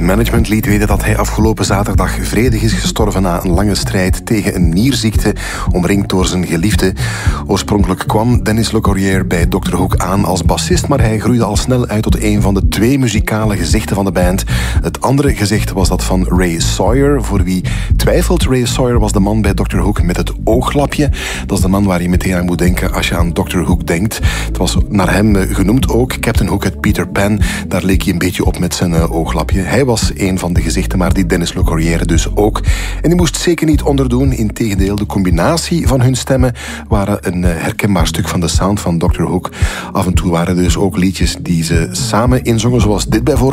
management liet weten dat hij afgelopen zaterdag vredig is gestorven na een lange strijd tegen een nierziekte, omringd door zijn geliefde. Oorspronkelijk kwam Denis Le Corrière bij Dr. Hook aan als bassist, maar hij groeide al snel uit tot een van de 2 muzikale gezichten van de band. Het andere gezicht was dat van Ray Sawyer. Voor wie twijfelt, Ray Sawyer was de man bij Dr. Hook met het ooglapje. Dat is de man waar je meteen aan moet denken als je aan Dr. Hook denkt. Het was naar hem genoemd ook. Captain Hook uit Peter Pan. Daar leek hij een beetje op met zijn ooglapje. Hij was een van de gezichten, maar die Denis Le Corrière dus ook. En die moest zeker niet onderdoen. Integendeel, de combinatie van hun stemmen waren een herkenbaar stuk van de sound van Dr. Hook. Af en toe waren er dus ook liedjes die ze samen inzongen, zoals dit bijvoorbeeld.